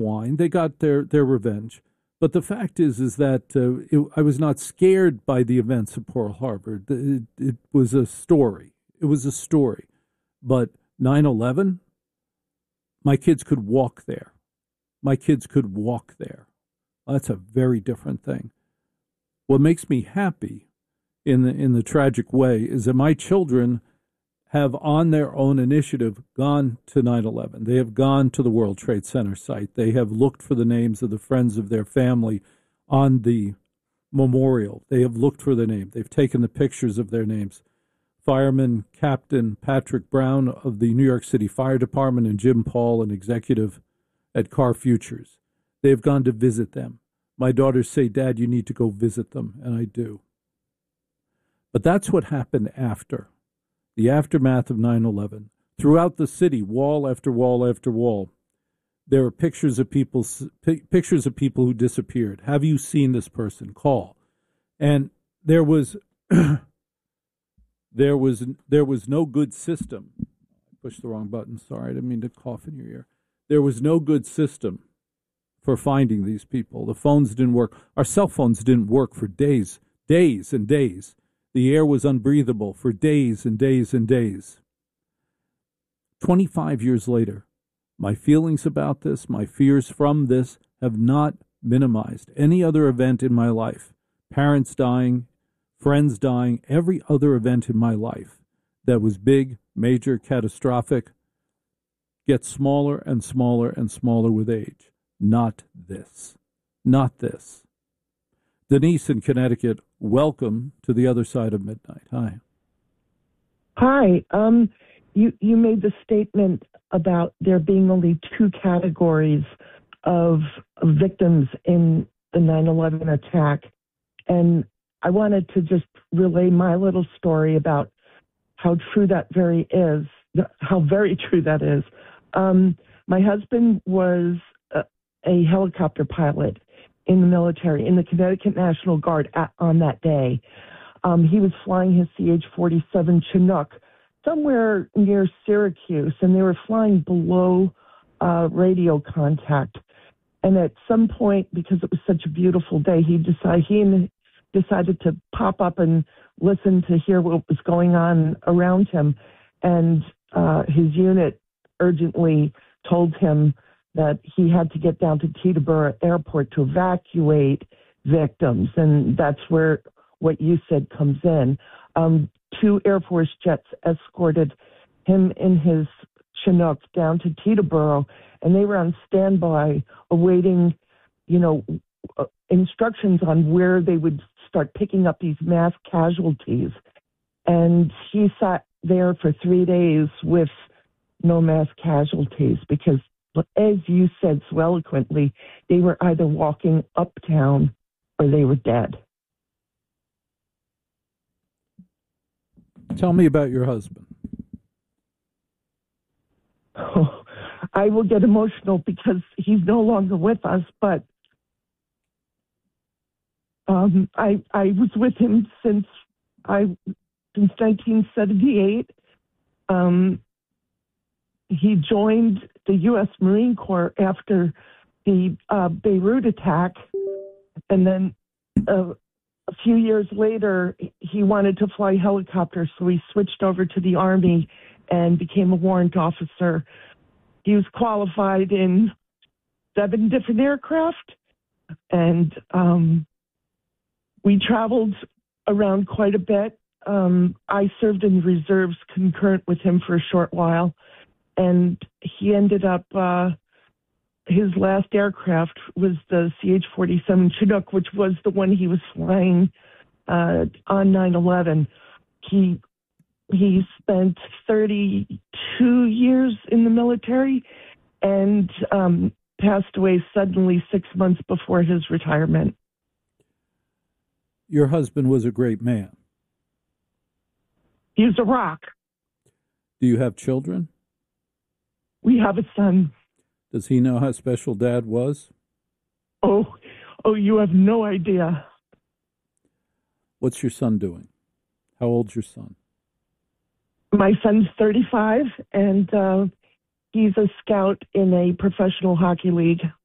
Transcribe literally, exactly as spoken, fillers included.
wine. They got their, their revenge. But the fact is, is that uh, it, I was not scared by the events of Pearl Harbor. It, it was a story. It was a story. But nine eleven, my kids could walk there. My kids could walk there. That's a very different thing. What makes me happy in the in the tragic way is that my children have, on their own initiative, gone to nine eleven. They have gone to the World Trade Center site. They have looked for the names of the friends of their family on the memorial. They have looked for the name. They've taken the pictures of their names. Fireman Captain Patrick Brown of the New York City Fire Department and Jim Paul, an executive at Car Futures. They have gone to visit them. My daughters say, Dad, you need to go visit them, and I do. But that's what happened after, the aftermath of nine eleven. Throughout the city, wall after wall after wall, there are pictures of people, pictures of people who disappeared. Have you seen this person? Call. And there was, there was, there was no good system. I pushed the wrong button. Sorry, I didn't mean to cough in your ear. There was no good system for finding these people. The phones didn't work. Our cell phones didn't work for days, days and days. The air was unbreathable for days and days and days. twenty-five years later, my feelings about this, my fears from this have not minimized any other event in my life. Parents dying, friends dying, every other event in my life that was big, major, catastrophic, gets smaller and smaller and smaller with age. Not this. Not this. Denise in Connecticut, welcome to the other side of midnight. Hi. Hi. Um, you, you made the statement about there being only two categories of victims in the nine eleven attack. And I wanted to just relay my little story about how true that very is, how very true that is. Um, my husband was a, a helicopter pilot in the military, in the Connecticut National Guard at, on that day. Um, he was flying his C H forty-seven Chinook somewhere near Syracuse, and they were flying below uh, radio contact. And at some point, because it was such a beautiful day, he decided he decided to pop up and listen to hear what was going on around him. And uh, his unit urgently told him that he had to get down to Teterboro Airport to evacuate victims. And that's where what you said comes in. Um, two Air Force jets escorted him in his Chinook down to Teterboro, and they were on standby awaiting, you know, uh, instructions on where they would start picking up these mass casualties. And he sat there for three days with no mass casualties because, as you said so eloquently, they were either walking uptown or they were dead. Tell me about your husband. Oh, I will get emotional because he's no longer with us, but um, I I was with him since I since nineteen seventy-eight. Um, he joined the U S Marine Corps after the uh, Beirut attack, and then uh, a few years later, he wanted to fly helicopters, so he switched over to the Army and became a warrant officer. He was qualified in seven different aircraft, and um, we traveled around quite a bit. Um, I served in reserves concurrent with him for a short while, and he ended up, uh, his last aircraft was the C H forty-seven Chinook, which was the one he was flying uh, on nine eleven. He He spent thirty-two years in the military and um, passed away suddenly six months before his retirement. Your husband was a great man. He's a rock. Do you have children? We have a son. Does he know how special Dad was? Oh, oh, you have no idea. What's your son doing? How old's your son? My son's thirty-five, and uh, he's a scout in a professional hockey league.